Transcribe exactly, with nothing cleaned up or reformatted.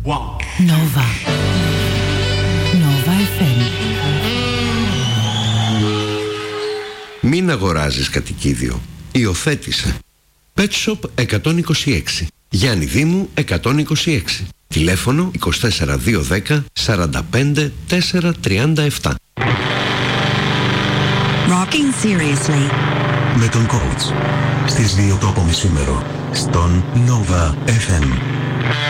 Nova. Nova εφ εμ. Μην αγοράζεις κατοικίδιο. Υιοθέτησε. Pet Shop εκατόν είκοσι έξι. Γιάννη Δήμου εκατόν είκοσι έξι. Τηλέφωνο είκοσι τέσσερα δύο δέκα σαράντα πέντε τέσσερα τριάντα επτά. Rocking seriously. Με τον coach. Στις δύο το απομισήμερο. Στον Nova εφ εμ.